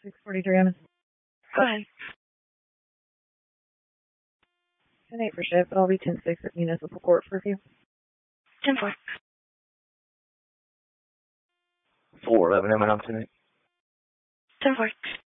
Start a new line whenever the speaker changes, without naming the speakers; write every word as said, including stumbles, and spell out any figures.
six forty-three on
Go ahead.
ten eight for shift. I'll be ten six at municipal court for review.
ten four.
four eleven, am I on tonight?
ten four.